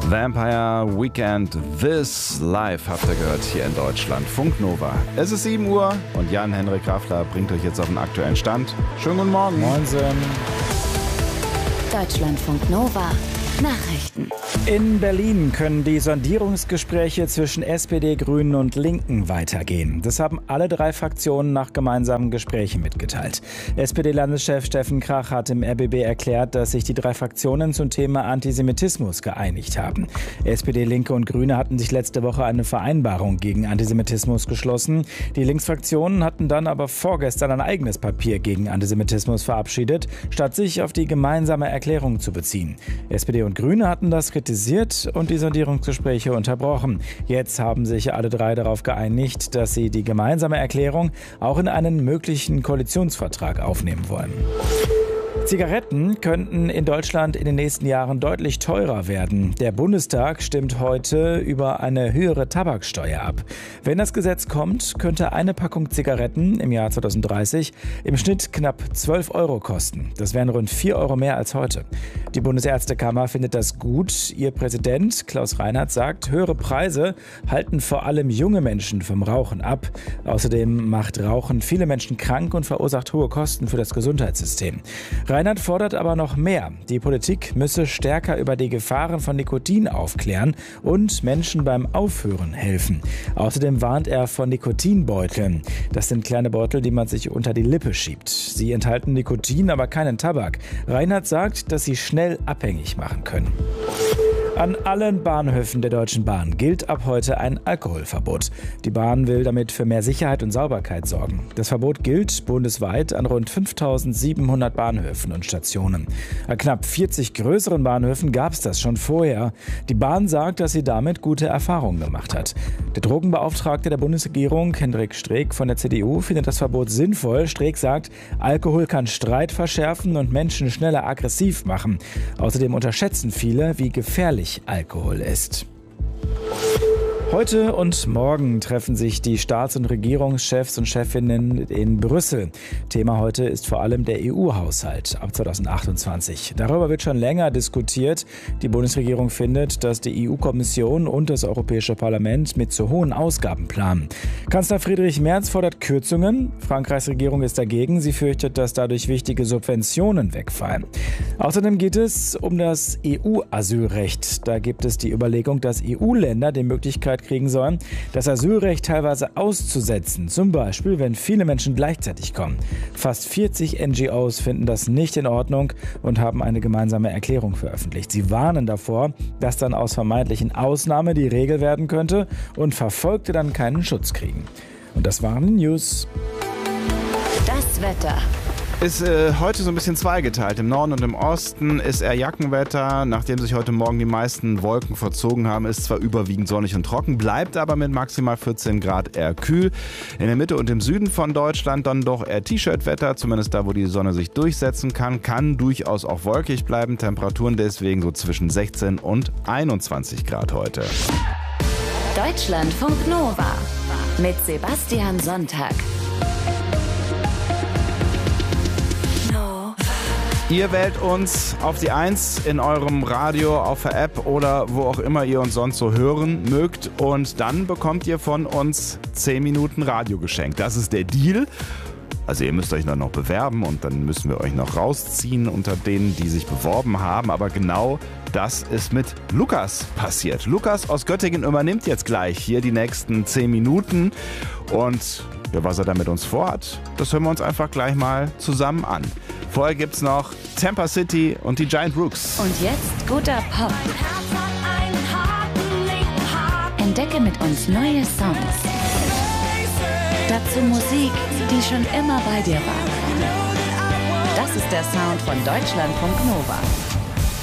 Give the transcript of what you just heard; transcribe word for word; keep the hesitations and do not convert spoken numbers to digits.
Vampire Weekend This live habt ihr gehört hier in Deutschland. Funk Nova. Es ist sieben Uhr und Jan-Henrik Raffler bringt euch jetzt auf den aktuellen Stand. Schönen guten Morgen. Moinsen. Deutschlandfunk Nova. Nachrichten. In Berlin können die Sondierungsgespräche zwischen S P D, Grünen und Linken weitergehen. Das haben alle drei Fraktionen nach gemeinsamen Gesprächen mitgeteilt. S P D-Landeschef Steffen Krach hat im R B B erklärt, dass sich die drei Fraktionen zum Thema Antisemitismus geeinigt haben. S P D, Linke und Grüne hatten sich letzte Woche eine Vereinbarung gegen Antisemitismus geschlossen. Die Linksfraktionen hatten dann aber vorgestern ein eigenes Papier gegen Antisemitismus verabschiedet, statt sich auf die gemeinsame Erklärung zu beziehen. S P D und Grüne hatten das kritisiert und die Sondierungsgespräche unterbrochen. Jetzt haben sich alle drei darauf geeinigt, dass sie die gemeinsame Erklärung auch in einen möglichen Koalitionsvertrag aufnehmen wollen. Zigaretten könnten in Deutschland in den nächsten Jahren deutlich teurer werden. Der Bundestag stimmt heute über eine höhere Tabaksteuer ab. Wenn das Gesetz kommt, könnte eine Packung Zigaretten im Jahr zweitausenddreißig im Schnitt knapp zwölf Euro kosten. Das wären rund vier Euro mehr als heute. Die Bundesärztekammer findet das gut. Ihr Präsident Klaus Reinhardt sagt, höhere Preise halten vor allem junge Menschen vom Rauchen ab. Außerdem macht Rauchen viele Menschen krank und verursacht hohe Kosten für das Gesundheitssystem. Reinhardt fordert aber noch mehr. Die Politik müsse stärker über die Gefahren von Nikotin aufklären und Menschen beim Aufhören helfen. Außerdem warnt er vor Nikotinbeuteln. Das sind kleine Beutel, die man sich unter die Lippe schiebt. Sie enthalten Nikotin, aber keinen Tabak. Reinhardt sagt, dass sie schnell abhängig machen können. An allen Bahnhöfen der Deutschen Bahn gilt ab heute ein Alkoholverbot. Die Bahn will damit für mehr Sicherheit und Sauberkeit sorgen. Das Verbot gilt bundesweit an rund fünftausendsiebenhundert Bahnhöfen und Stationen. An knapp vierzig größeren Bahnhöfen gab es das schon vorher. Die Bahn sagt, dass sie damit gute Erfahrungen gemacht hat. Der Drogenbeauftragte der Bundesregierung, Hendrik Streeck von der C D U, findet das Verbot sinnvoll. Streeck sagt, Alkohol kann Streit verschärfen und Menschen schneller aggressiv machen. Außerdem unterschätzen viele, wie gefährlich Alkohol ist. Heute und morgen treffen sich die Staats- und Regierungschefs und Chefinnen in Brüssel. Thema heute ist vor allem der E U-Haushalt ab zweitausendachtundzwanzig. Darüber wird schon länger diskutiert. Die Bundesregierung findet, dass die E U-Kommission und das Europäische Parlament mit zu hohen Ausgaben planen. Kanzler Friedrich Merz fordert Kürzungen. Frankreichs Regierung ist dagegen. Sie fürchtet, dass dadurch wichtige Subventionen wegfallen. Außerdem geht es um das E U-Asylrecht. Da gibt es die Überlegung, dass E U-Länder die Möglichkeit kriegen sollen, das Asylrecht teilweise auszusetzen, zum Beispiel, wenn viele Menschen gleichzeitig kommen. Fast vierzig N G Os finden das nicht in Ordnung und haben eine gemeinsame Erklärung veröffentlicht. Sie warnen davor, dass dann aus vermeintlichen Ausnahmen die Regel werden könnte und Verfolgte dann keinen Schutz kriegen. Und das waren die News. Das Wetter. Ist äh, heute so ein bisschen zweigeteilt. Im Norden und im Osten ist eher Jackenwetter. Nachdem sich heute Morgen die meisten Wolken verzogen haben, ist zwar überwiegend sonnig und trocken, bleibt aber mit maximal vierzehn Grad eher kühl. In der Mitte und im Süden von Deutschland dann doch eher T-Shirt-Wetter, zumindest da, wo die Sonne sich durchsetzen kann. Kann durchaus auch wolkig bleiben. Temperaturen deswegen so zwischen sechzehn und einundzwanzig Grad heute. Deutschlandfunk Nova mit Sebastian Sonntag. Ihr wählt uns auf die eins in eurem Radio, auf der App oder wo auch immer ihr uns sonst so hören mögt. Und dann bekommt ihr von uns zehn Minuten Radio geschenkt. Das ist der Deal. Also ihr müsst euch dann noch bewerben und dann müssen wir euch noch rausziehen unter denen, die sich beworben haben. Aber genau das ist mit Lukas passiert. Lukas aus Göttingen übernimmt jetzt gleich hier die nächsten zehn Minuten. Und ja, was er da mit uns vorhat, das hören wir uns einfach gleich mal zusammen an. Vorher gibt's noch Tampa City und die Giant Rooks. Und jetzt guter Pop. Entdecke mit uns neue Songs. Dazu Musik, die schon immer bei dir war. Das ist der Sound von Deutschlandfunk Nova.